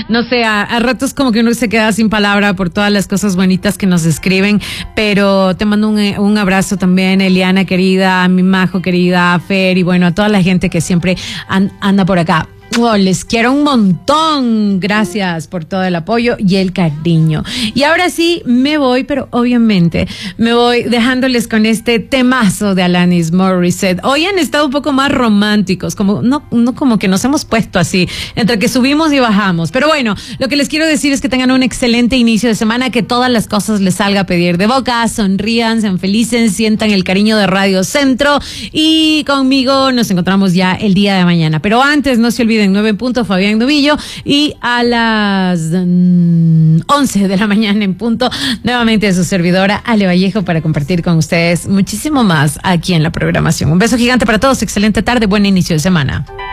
no sé, a ratos como que uno se queda sin palabra por todas las cosas bonitas que nos escriben, pero te mando un abrazo también, Eliana querida, a mi Majo querida, a Fer y bueno, a toda la gente que siempre anda por acá. Oh, les quiero un montón. Gracias por todo el apoyo y el cariño. Y ahora sí me voy, pero obviamente me voy dejándoles con este temazo de Alanis Morissette. Hoy han estado un poco más románticos, como no como que nos hemos puesto así, entre que subimos y bajamos. Pero bueno, lo que les quiero decir es que tengan un excelente inicio de semana, que todas las cosas les salga a pedir de boca, sonrían, sean felices, sientan el cariño de Radio Centro y conmigo nos encontramos ya el día de mañana. Pero antes, no se olviden, 9 en punto, Fabián Novillo, y a las 11 de la mañana en punto, nuevamente su servidora Ale Vallejo para compartir con ustedes muchísimo más aquí en la programación. Un beso gigante para todos, excelente tarde, buen inicio de semana.